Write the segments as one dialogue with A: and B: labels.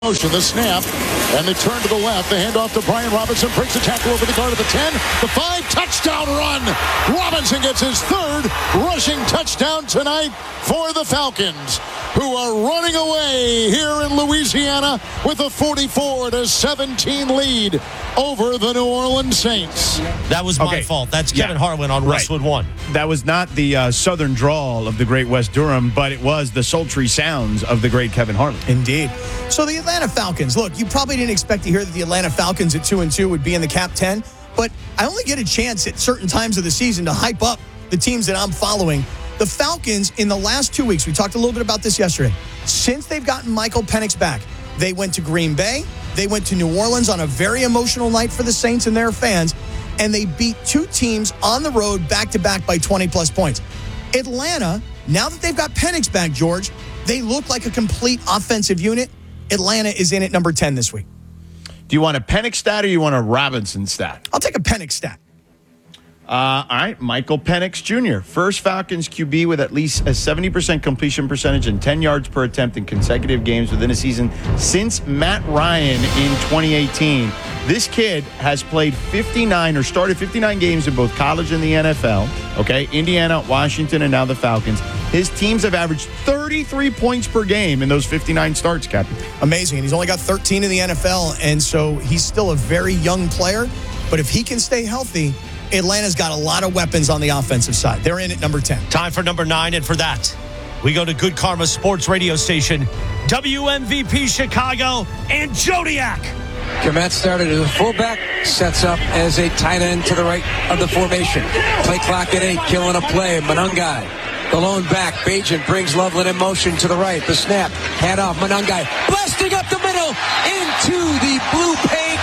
A: Motion, the snap, and the turn to the left. The handoff to Brian Robinson. Breaks the tackle over the guard at the 10. The 5. Touchdown run. Robinson gets his third rushing touchdown tonight for the Falcons, who are running away here in Louisiana with a 44-17 lead over the New Orleans Saints.
B: That was my fault. That's Kevin Harlan on Westwood One.
C: That was not the southern drawl of the great Wes Durham, but it was the sultry sounds of the great Kevin Harlan.
D: Indeed. So the Atlanta Falcons, look, you probably didn't expect to hear that the Atlanta Falcons at 2-2 would be in the Cap 10, but I only get a chance at certain times of the season to hype up the teams that I'm following. The Falcons, in the last 2 weeks, we talked a little bit about this yesterday, since they've gotten Michael Penix back, they went to Green Bay, they went to New Orleans on a very emotional night for the Saints and their fans, and they beat two teams on the road back-to-back by 20-plus points. Atlanta, now that they've got Penix back, George, they look like a complete offensive unit. Atlanta is in at number 10 this week.
C: Do you want a Penix stat or you want a Robinson stat?
D: I'll take a Penix stat.
C: All right, Michael Penix Jr., first Falcons QB with at least a 70% completion percentage and 10 yards per attempt in consecutive games within a season since Matt Ryan in 2018. This kid has played 59 or started 59 games in both college and the NFL, okay? Indiana, Washington, and now the Falcons. His teams have averaged 33 points per game in those 59 starts, Captain.
D: Amazing. And he's only got 13 in the NFL, and so he's still a very young player. But if he can stay healthy, Atlanta's got a lot of weapons on the offensive side. They're in at number 10.
B: Time for number 9, and for that, we go to Good Karma Sports Radio Station, WMVP Chicago, and Jodiak.
E: Komet started as a fullback, sets up as a tight end to the right of the formation. Play clock at 8, killing a play. Monangai, the lone back. Bajan brings Loveland in motion to the right. The snap, hand off. Monangai blasting up the middle into the blue paint.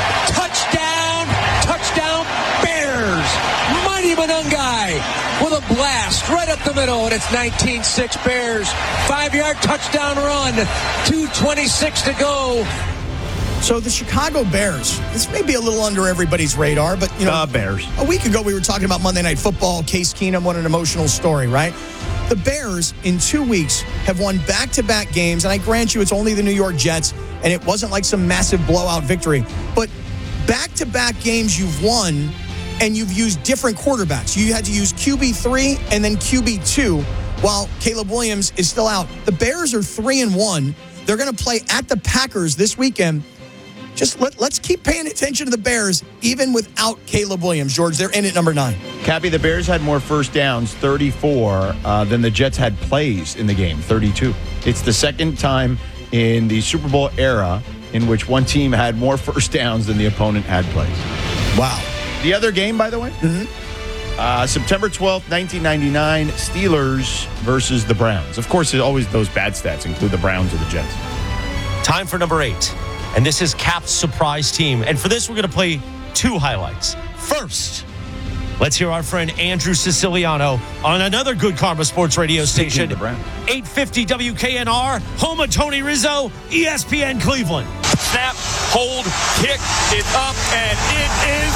E: Touchdown, Bears. Mighty Monangai with a blast right up the middle, and it's 19-6 Bears. 5-yard touchdown run. 2:26 to go.
D: So the Chicago Bears, this may be a little under everybody's radar, but, you know,
C: Bears.
D: A week ago we were talking about Monday Night Football, Case Keenum, what an emotional story, right? The Bears, in 2 weeks, have won back-to-back games, and I grant you it's only the New York Jets, and it wasn't like some massive blowout victory, but back-to-back games you've won, and you've used different quarterbacks. You had to use QB3 and then QB2 while Caleb Williams is still out. The Bears are 3-1. They're going to play at the Packers this weekend. Just let's keep paying attention to the Bears, even without Caleb Williams. George, they're in at number 9.
C: Cappy, the Bears had more first downs, 34, than the Jets had plays in the game, 32. It's the second time in the Super Bowl era in which one team had more first downs than the opponent had plays.
D: Wow.
C: The other game, by the way, September 12th, 1999, Steelers versus the Browns. Of course, always those bad stats include the Browns or the Jets.
B: Time for number 8. And this is Cap's surprise team. And for this, we're going to play 2 highlights. First, let's hear our friend Andrew Siciliano on another Good Karma Sports Radio station. 850 WKNR, home of Tony Rizzo, ESPN Cleveland.
F: Snap, hold, kick, it's up, and it is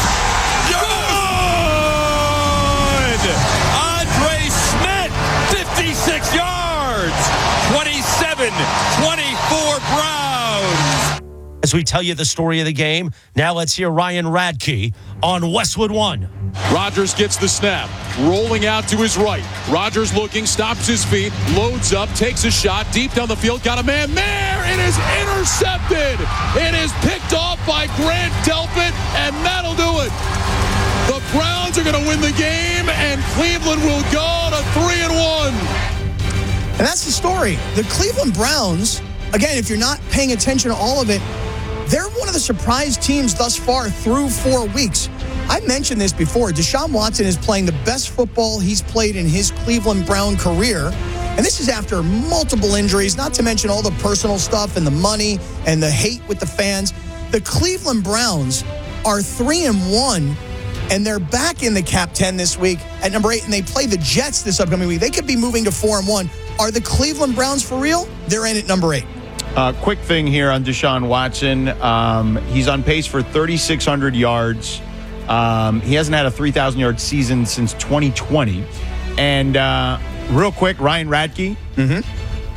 F: good! Andre Schmidt, 56 yards, 27-24 Browns.
B: As we tell you the story of the game, now let's hear Ryan Radke on Westwood One.
G: Rodgers gets the snap, rolling out to his right. Rodgers looking, stops his feet, loads up, takes a shot, deep down the field, got a man there. It is intercepted. It is picked off by Grant Delpit, and that'll do it. The Browns are going to win the game, and Cleveland will go to 3-1.
D: And that's the story. The Cleveland Browns, again, if you're not paying attention to all of it, they're one of the surprise teams thus far through 4 weeks. I mentioned this before. Deshaun Watson is playing the best football he's played in his Cleveland Brown career. And this is after multiple injuries, not to mention all the personal stuff and the money and the hate with the fans. The Cleveland Browns are 3-1, and they're back in the Cap 10 this week at number 8, and they play the Jets this upcoming week. They could be moving to 4-1. Are the Cleveland Browns for real? They're in at number 8.
C: Quick thing here on Deshaun Watson. He's on pace for 3,600 yards. He hasn't had a 3,000-yard season since 2020. And real quick, Ryan Radke.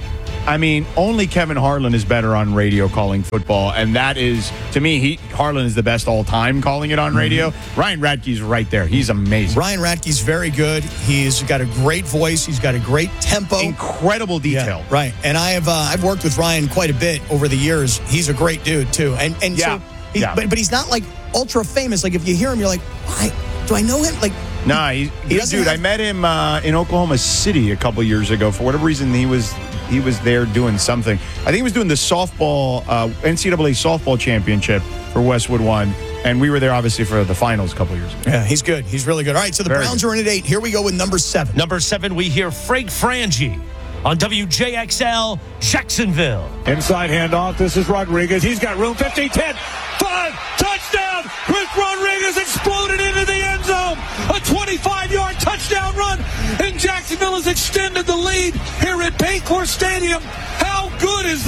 C: I mean, only Kevin Harlan is better on radio calling football, and that is, to me, Harlan is the best all time calling it on radio. Ryan Radke's right there. He's amazing.
D: Ryan Radke's very good. He's got a great voice. He's got a great tempo.
C: Incredible detail.
D: Yeah, right. And I've worked with Ryan quite a bit over the years. He's a great dude, too. And
C: yeah.
D: So, but he's not like ultra famous. Like if you hear him, you're like, why? Do I know him? Like,
C: nah, he's good dude. I met him in Oklahoma City a couple years ago. For whatever reason, he was there doing something. I think he was doing the softball NCAA softball championship for Westwood One, and we were there obviously for the finals a couple years ago.
D: Yeah, he's good. He's really good. All right, so the Browns are in at 8. Here we go with number 7.
B: Number 7, we hear Frank Frangie on WJXL Jacksonville.
H: Inside handoff. This is Rodriguez. He's got room. 15, 10, 5, touchdown. Chris Rodriguez exploded into the end zone. A 25-yard touchdown run. And Jacksonville has extended the lead here at Paycor Stadium. How good is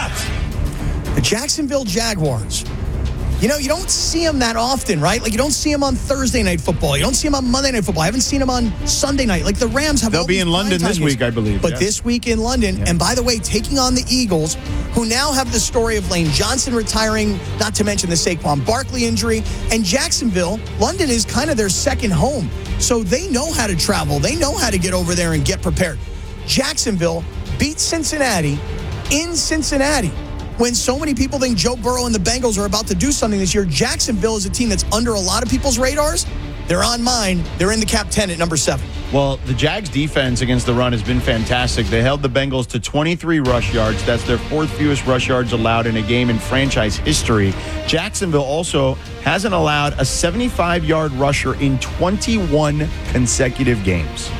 H: that?
D: The Jacksonville Jaguars. You know, you don't see them that often, right? Like, you don't see them on Thursday Night Football. You don't see them on Monday Night Football. I haven't seen them on Sunday night. Like, the Rams have
C: They'll be in London this week, I believe.
D: But this week in London. Yeah. And by the way, taking on the Eagles, who now have the story of Lane Johnson retiring, not to mention the Saquon Barkley injury. And Jacksonville, London is kind of their second home. So they know how to travel. They know how to get over there and get prepared. Jacksonville beat Cincinnati in Cincinnati. When so many people think Joe Burrow and the Bengals are about to do something this year, Jacksonville is a team that's under a lot of people's radars. They're on mine. They're in the cap 10 at number 7.
C: Well, the Jags' defense against the run has been fantastic. They held the Bengals to 23 rush yards. That's their 4th fewest rush yards allowed in a game in franchise history. Jacksonville also hasn't allowed a 75-yard rusher in 21 consecutive games.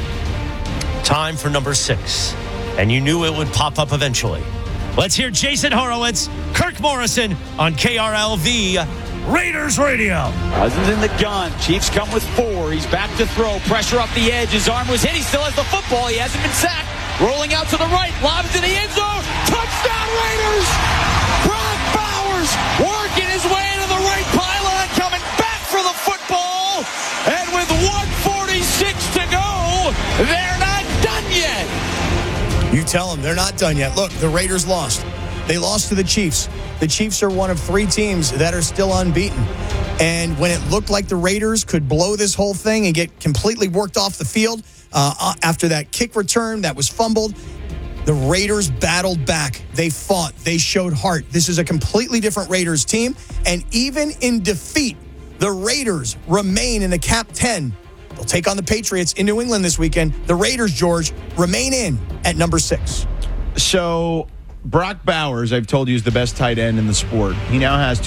B: Time for number 6. And you knew it would pop up eventually. Let's hear Jason Horowitz, Kirk Morrison on KRLV Raiders Radio.
I: Cousins in the gun. Chiefs come with 4. He's back to throw. Pressure up the edge. His arm was hit. He still has the football. He hasn't been sacked. Rolling out to the right. Lobs to the end zone. Touchdown Raiders! Brock Bowers working his way into the right pylon. Coming back for the football. And with 1:46 to go, they're not done yet.
D: You tell them they're not done yet. Look, the Raiders lost. They lost to the Chiefs. The Chiefs are one of 3 teams that are still unbeaten. And when it looked like the Raiders could blow this whole thing and get completely worked off the field after that kick return that was fumbled, the Raiders battled back. They fought. They showed heart. This is a completely different Raiders team. And even in defeat, the Raiders remain in the cap 10. They'll take on the Patriots in New England this weekend. The Raiders, George, remain in at number 6.
C: So Brock Bowers, I've told you, is the best tight end in the sport. He now has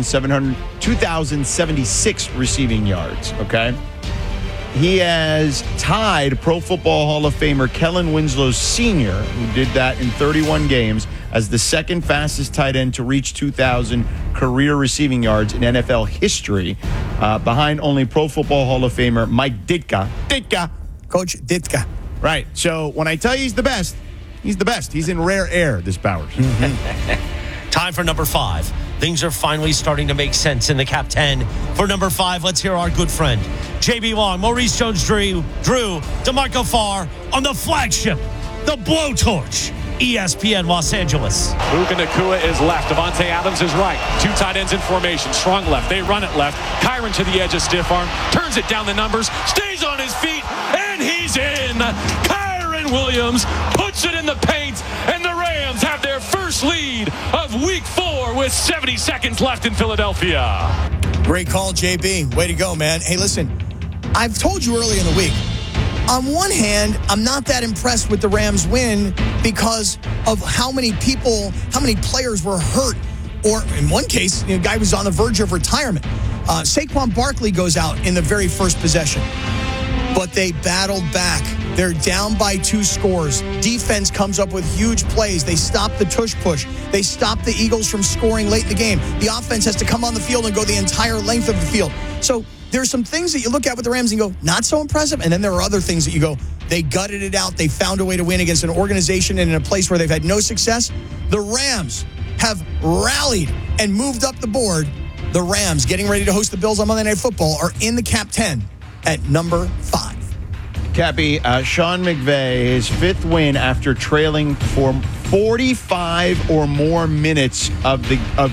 C: 2,076 receiving yards, okay? He has tied Pro Football Hall of Famer Kellen Winslow Sr., who did that in 31 games, as the second fastest tight end to reach 2,000 career receiving yards in NFL history, behind only Pro Football Hall of Famer Mike Ditka.
D: Coach Ditka.
C: Right. So when I tell you he's the best, he's the best. He's in rare air, this Bowers.
B: Time for number 5. Things are finally starting to make sense in the cap 10. For number 5, let's hear our good friend, JB Long, Maurice Jones-Drew, DeMarco Farr on the flagship, the Blowtorch, ESPN Los Angeles.
F: Puka Nacua is left. Devontae Adams is right. 2 tight ends in formation. Strong left. They run it left. Kyron to the edge of stiff arm. Turns it down the numbers. Stays on his feet. And he's in. Kyron Williams puts it in the paint. And the Rams have their first lead of week 4 with 70 seconds left in Philadelphia.
D: Great call, JB. Way to go, man. Hey, listen, I've told you early in the week, on one hand, I'm not that impressed with the Rams win because of how many players were hurt, or in one case, a guy was on the verge of retirement. Saquon Barkley goes out in the very first possession, but they battled back. They're down by 2 scores. Defense comes up with huge plays. They stop the tush push. They stop the Eagles from scoring late in the game. The offense has to come on the field and go the entire length of the field. So there's some things that you look at with the Rams and go, not so impressive. And then there are other things that you go, they gutted it out. They found a way to win against an organization and in a place where they've had no success. The Rams have rallied and moved up the board. The Rams, getting ready to host the Bills on Monday Night Football, are in the cap 10 at number 5.
C: Cappy, Sean McVay, his 5th win after trailing for 45 or more minutes of